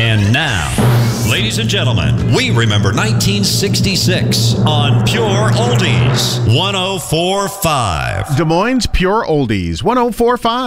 And now, ladies and gentlemen, we remember 1966 on Pure Oldies 104.5. Des Moines Pure Oldies 104.5.